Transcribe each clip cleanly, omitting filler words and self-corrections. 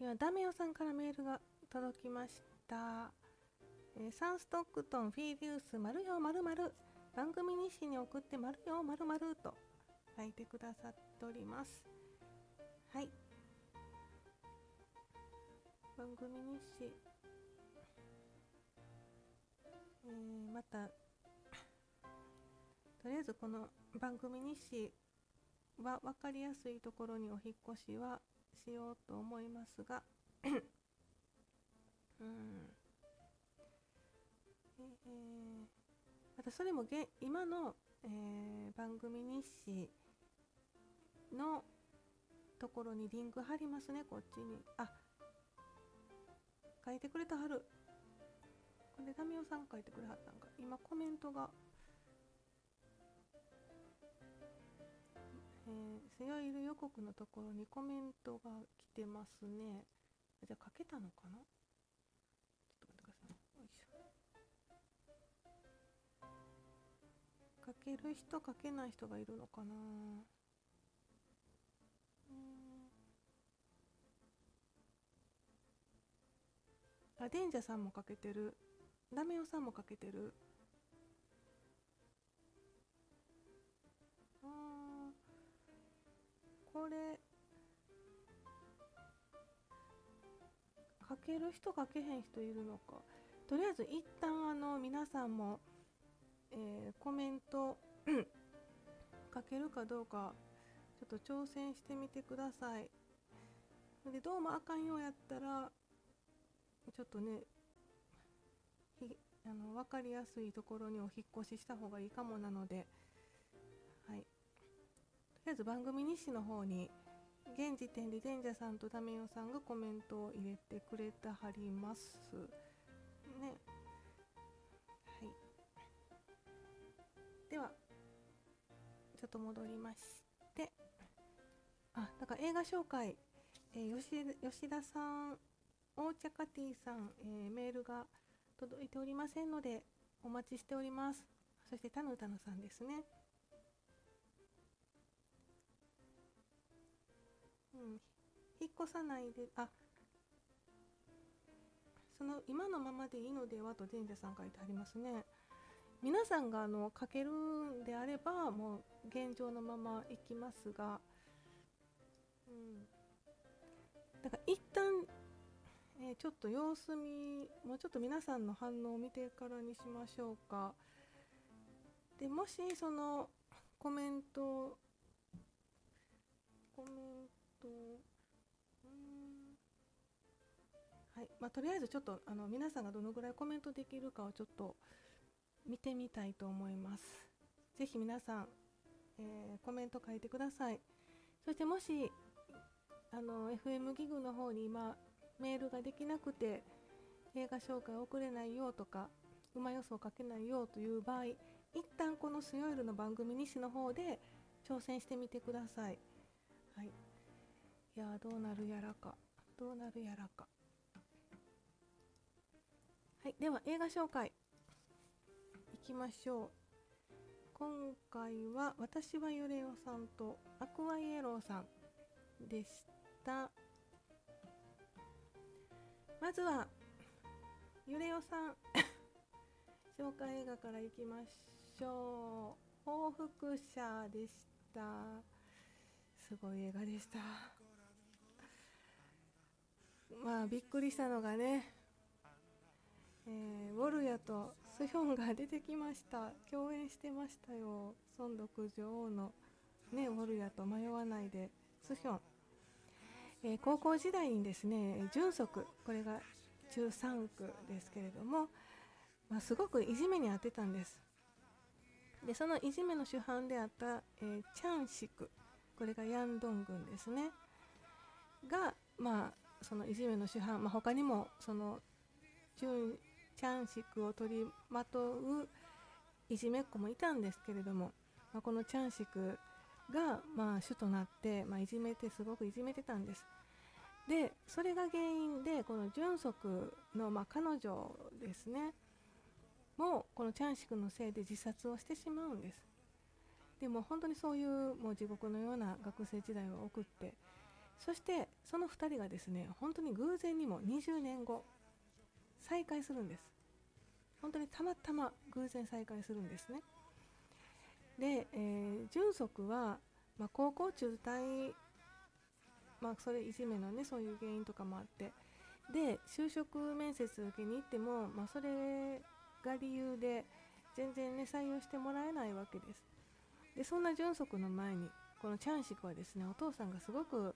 ではダメオさんからメールが届きました。サンストックトンフィーデュース丸よ丸々番組日誌に送って丸よ丸々と書いてくださっております。はい、番組日誌、またとりあえずこの番組日誌は分かりやすいところにお引っ越しはしようと思いますがまたそれも今の、番組日誌のところにリンク貼りますね。こっちに書いてくれたはる。これダミオさん書いてくれはったんか。今コメントが、強いる予告のところにコメントが来てますね。じゃあ書けたのかな。ちょっと待ってください。よいしょ。書ける人書けない人がいるのかな。デンジャさんも書けてる。ダメオさんも書けてる。これ書ける人書けへん人いるのか。とりあえず一旦皆さんも、コメント書けるかどうかちょっと挑戦してみてください。でどうもあかんようやったらちょっとね分かりやすいところにお引っ越しした方がいいかもなので、はい、とりあえず番組日誌の方に現時点でデンジャさんとダメオさんがコメントを入れてくれてはりますね。はい、ではちょっと戻りまして、だから映画紹介、吉田さん、大茶カティさん、メールが届いておりませんのでお待ちしております。そしてタヌタヌさんですね。引っ越さないで、その今のままでいいのではと神社さん書いてありますね。皆さんが書けるんであればもう現状のままいきますが、だから一旦、ちょっと様子見、もうちょっと皆さんの反応を見てからにしましょうか。でもしそのコメントはい、とりあえずちょっと皆さんがどのぐらいコメントできるかをちょっと見てみたいと思います。ぜひ皆さん、コメント書いてください。そしてもしFM ギグの方に今メールができなくて映画紹介送れないよとか馬予想書けないよという場合、一旦このスヨイルの番組日誌の方で挑戦してみてください。はい、いやどうなるやらか。はい、では映画紹介いきましょう。今回は私はヨレオさんとアクアイエローさんでした。まずはヨレオさん紹介映画からいきましょう。報復者でした。すごい映画でした。びっくりしたのがね、ウォルヤとスヒョンが出てきました。共演してましたよ。孫徳女王の、ウォルヤと迷わないでスヒョン、高校時代にですね、純則、これが中3区ですけれども、すごくいじめに遭ってたんです。でそのいじめの主犯であった、チャンシク、これがヤンドン軍ですねが、そのいじめの主犯、他にもそのチャンシクを取りまとういじめっ子もいたんですけれども、このチャンシクが主となって、すごくいじめてたんです。でそれが原因でこの純則の、彼女ですねもうこのチャンシクのせいで自殺をしてしまうんです。でも本当にそういうもう地獄のような学生時代を送って、 そしてその2人がですね、本当に偶然にも20年後再会するんです。本当にたまたま偶然再会するんですね。で、純則は、高校中退、それいじめのね、そういう原因とかもあって、で就職面接受けに行っても、それが理由で全然ね採用してもらえないわけです。でそんな純則の前にこのチャンシクはですね、お父さんがすごく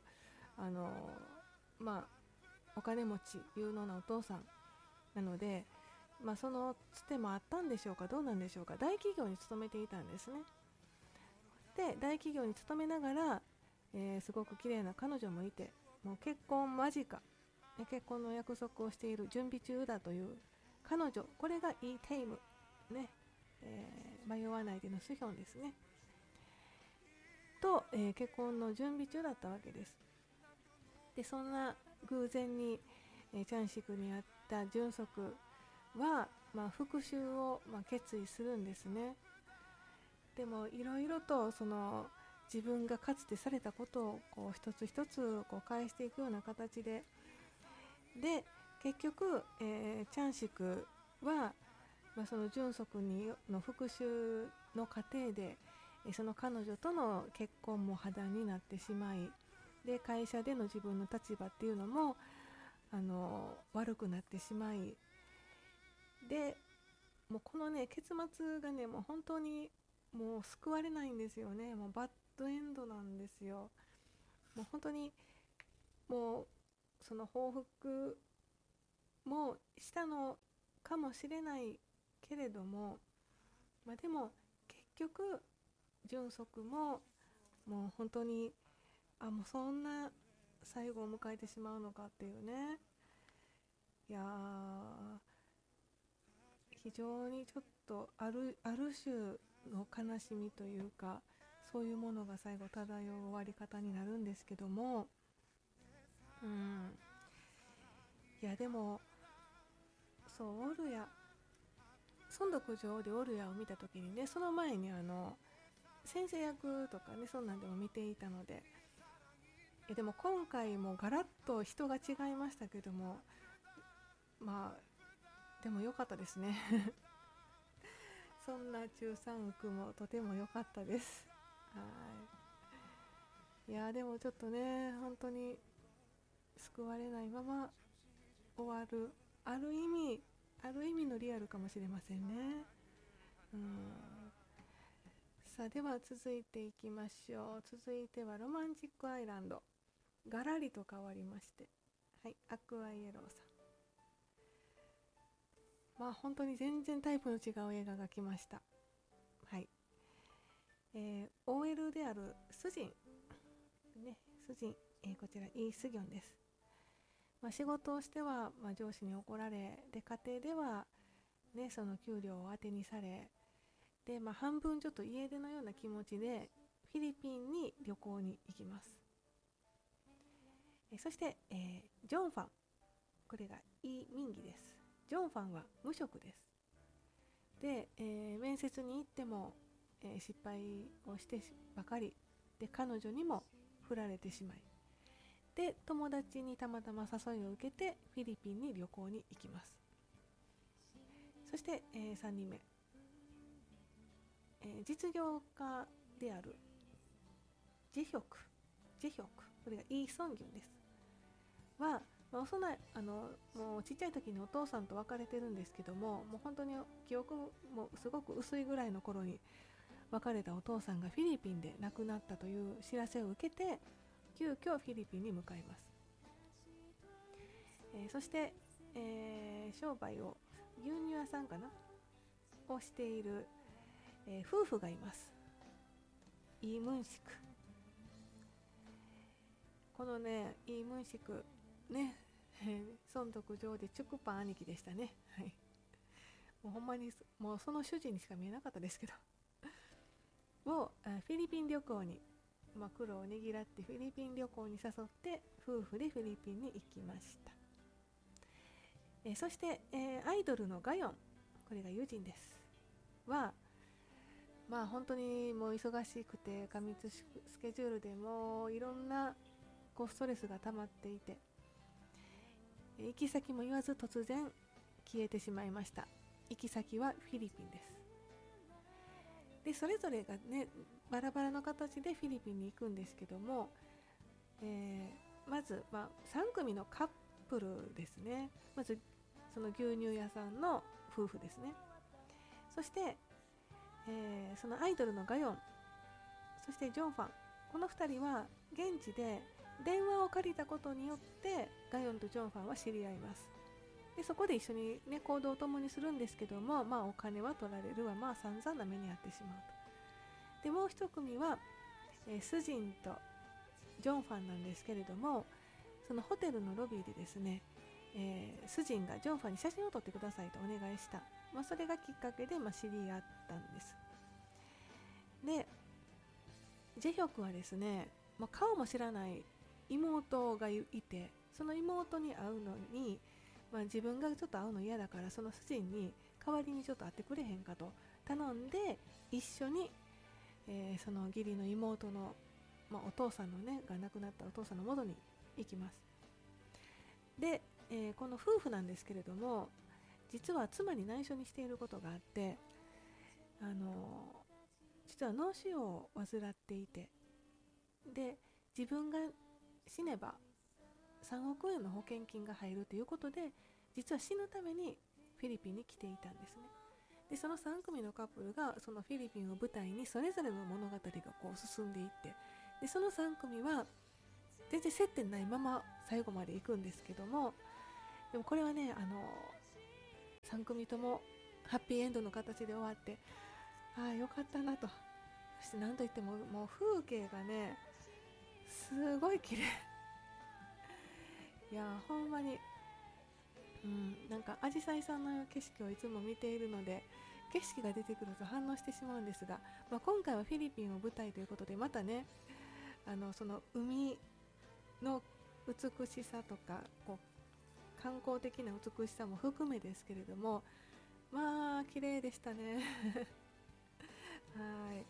お金持ち有能なお父さんなので、そのつてもあったんでしょうか、どうなんでしょうか、大企業に勤めていたんですね。で大企業に勤めながら、すごく綺麗な彼女もいて、もう結婚間近、結婚の約束をしている準備中だという彼女、これがイーテイムね、迷わないでのスヒョンですねと、結婚の準備中だったわけです。でそんな偶然に、チャンシクにあった純則は、復讐を、決意するんですね。でもいろいろとその自分がかつてされたことをこう一つ一つこう返していくような形で、結局、チャンシクは、その純則にの復讐の過程で、その彼女との結婚も破談になってしまい、で会社での自分の立場っていうのも悪くなってしまい、でもうこのね結末がね、もう本当にもう救われないんですよね。もうバッドエンドなんですよ。もう本当にもうその報復もしたのかもしれないけれども、でも結局純則ももう本当にもうそんな最後を迎えてしまうのかっていうね。いや非常にちょっとある種の悲しみというか、そういうものが最後漂う終わり方になるんですけども、いやでもそうオルヤ孫読上でオルヤを見た時にね、その前に先生役とかね、そんなんでも見ていたので、でも今回もガラッと人が違いましたけども、でも良かったですねそんな中三億もとても良かったです。いやでもちょっとね、本当に救われないまま終わる、ある意味のリアルかもしれませんね。さあでは続いていきましょう。続いてはロマンチックアイランド、ガラリと変わりまして、アクアイエローさん。本当に全然タイプの違う映画が来ました。OL であるスジンね、こちらイ・スギョンです。仕事をしては、上司に怒られ、で家庭では、その給料を当てにされ、で、半分ちょっと家出のような気持ちでフィリピンに旅行に行きます。そして、ジョンファン、これがイ・ミンギです。ジョンファンは無職です。で、面接に行っても、失敗をしてばかりで、彼女にも振られてしまい、で友達にたまたま誘いを受けてフィリピンに旅行に行きます。そして、3人目、実業家であるジェヒョク、これがイ・ソンギュンです。は、もうちっちゃい時にお父さんと別れてるんですけども、もう本当に記憶もすごく薄いぐらいの頃に別れたお父さんがフィリピンで亡くなったという知らせを受けて、急遽フィリピンに向かいます。そして、商売を牛乳屋さんかなをしている、夫婦がいます。イ・ムンシク。このね、イ・ムンシクね、孫徳上でチュクパン兄貴でしたね。もうほんまにもうその主人にしか見えなかったですけどをフィリピン旅行に、苦労をねぎらってフィリピン旅行に誘って夫婦でフィリピンに行きました。そして、アイドルのガヨン、これがユジンです。は本当にもう忙しくて過密スケジュールでもういろんな構ストレスが溜まっていて、行き先も言わず突然消えてしまいました。行き先はフィリピンです。でそれぞれがねバラバラの形でフィリピンに行くんですけども、まず、3組のカップルですね。まずその牛乳屋さんの夫婦ですね。そして、そのアイドルのガヨン、そしてジョンファン、この2人は現地で電話を借りたことによってガヨンとジョンファンは知り合います。でそこで一緒に、ね、行動を共にするんですけども、お金は取られるわ、散々な目に遭ってしまうと。でもう一組は、スジンとジョンファンなんですけれども、そのホテルのロビーでですね、スジンがジョンファンに写真を撮ってくださいとお願いした、それがきっかけで、知り合ったんです。でジェヒョクはですね、顔も知らない妹がいて、その妹に会うのに、自分がちょっと会うの嫌だから、そのスジンに代わりにちょっと会ってくれへんかと頼んで、一緒に、その義理の妹の、お父さんのねが亡くなったお父さんの元に行きます。で、この夫婦なんですけれども、実は妻に内緒にしていることがあって、実は脳腫瘍を患っていて、で自分が死ねば3億円の保険金が入るということで、実は死ぬためにフィリピンに来ていたんですね。でその3組のカップルがそのフィリピンを舞台にそれぞれの物語がこう進んでいって、でその3組は全然接点ないまま最後まで行くんですけども、でもこれはね、3組ともハッピーエンドの形で終わって、よかったなと。そして何といってももう風景がねすごい綺麗いやほんまに、なんかアジサイさんの景色をいつも見ているので、景色が出てくると反応してしまうんですが、今回はフィリピンを舞台ということで、またねその海の美しさとかこう観光的な美しさも含めですけれども、綺麗でしたねはい、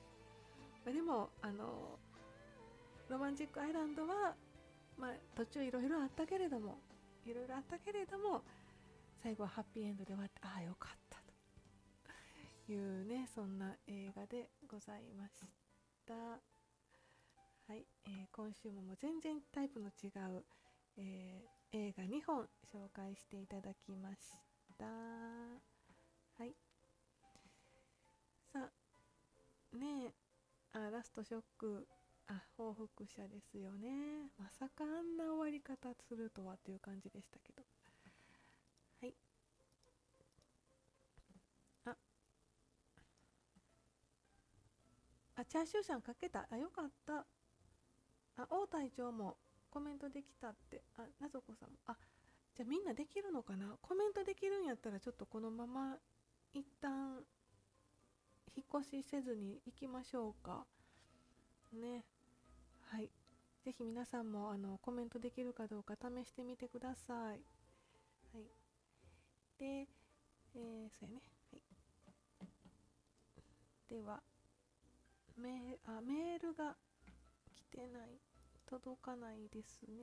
でもロマンチックアイランドは、途中いろいろあったけれども最後はハッピーエンドで終わって、よかったというね、そんな映画でございました。はい、今週も全然タイプの違う、映画2本紹介していただきました。はい、さあねえ、ラストショック、報復者ですよね。まさかあんな終わり方するとはという感じでしたけど、はい、チャーシューシャンかけた、よかった。王隊長もコメントできたって、なぞこさんも、じゃあみんなできるのかな。コメントできるんやったらちょっとこのまま一旦引っ越しせずに行きましょうかね。はい、ぜひ皆さんもコメントできるかどうか試してみてください。はい、で、そうやね、はい、ではメールが来てない、届かないですね。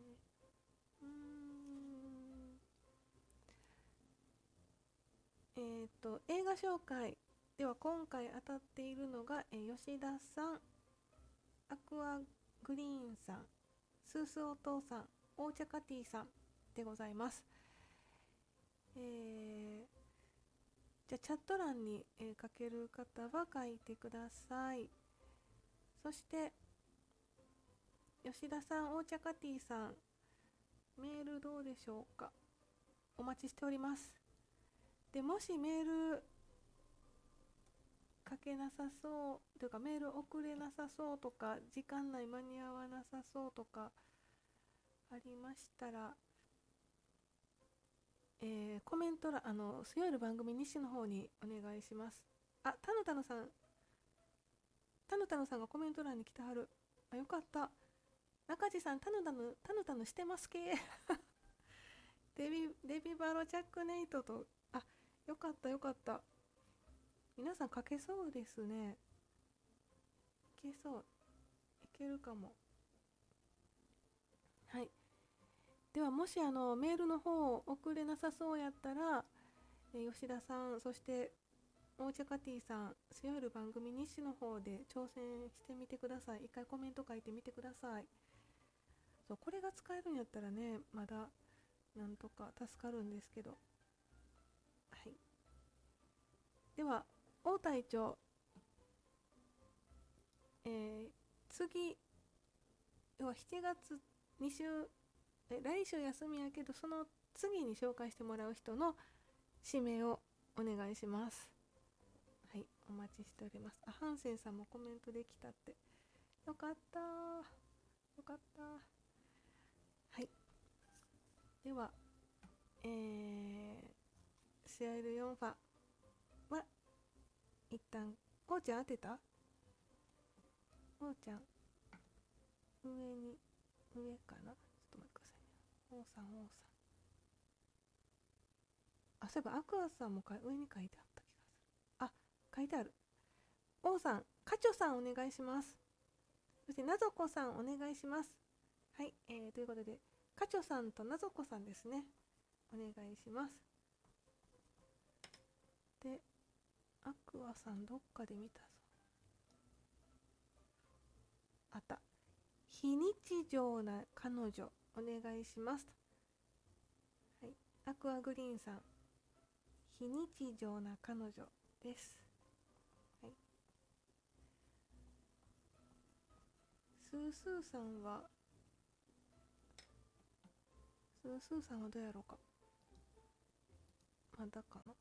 映画紹介では今回当たっているのが、吉田さん、アクアグリーンさん、スースお父さん、オーチャカティさんでございます。じゃあチャット欄に、書ける方は書いてください。そして吉田さん、オーチャカティさん、メールどうでしょうか。お待ちしております。でもしメール書けなさそうというか、メール送れなさそうとか、時間内間に合わなさそうとかありましたら、コメント欄、スヨイル番組西の方にお願いします。タヌタヌさんがコメント欄に来てはる。よかった。中地さん、タヌタヌしてますけデビバロチャックネイトと、よかった皆さん書けそうですね。いけるかも。 はい。ではもしメールの方を送れなさそうやったら、吉田さん、そして大茶カティさん、強いる番組日誌の方で挑戦してみてください。一回コメント書いてみてください。そう、これが使えるんやったらね、まだなんとか助かるんですけど。はい。では、大隊長、次、要は7月2週、来週休みやけど、その次に紹介してもらう人の指名をお願いします。はい、お待ちしております。あ、ハンセンさんもコメントできたって。よかったー。よかったー。はい。では、CL4 ファは、一旦、おうちゃん当てた？おうちゃん、上に、上かな？ちょっと待ってくださいね。おうさん、おうさん。あ、そういえばアクアさんも上に書いてあった気がする。あ、書いてある。王さん、カチョさんお願いします。そしてなぞこさんお願いします。はい、ということでカチョさんとなぞこさんですね。お願いします。で、アクアさんどっかで見たぞ。あった。非日常な彼女お願いします。はい、アクアグリーンさん、非日常な彼女です。はい、スースーさんはどうやろうか。まだかな。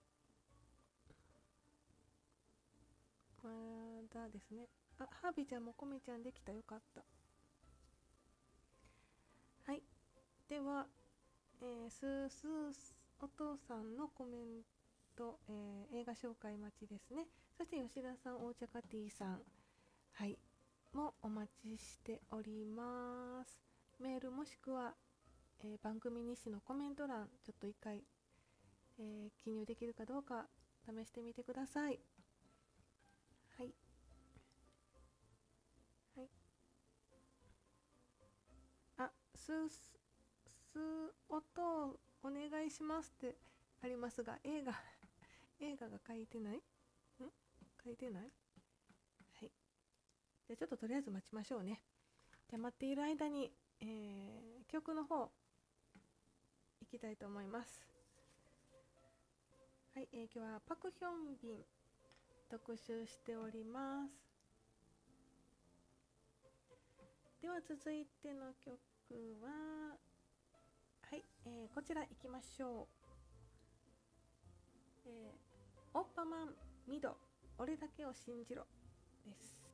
まだですね。あ、ハービーちゃんもコメちゃんできた。よかった。はい。では、スースーお父さんのコメント、映画紹介待ちですね。そして吉田さん、大茶カティさん、はい、もお待ちしております。メールもしくは、番組日誌のコメント欄、ちょっと一回、記入できるかどうか試してみてください。はい。はい。あ、スー音お願いしますってありますが、映画が書いてない？書いてない？はい。じゃあちょっととりあえず待ちましょうね。じゃあ待っている間に、曲の方いきたいと思います。はい、今日はパクヒョンビン特集しております。では続いての曲は、はい、こちらいきましょう。オッパマンミド俺だけを信じろです。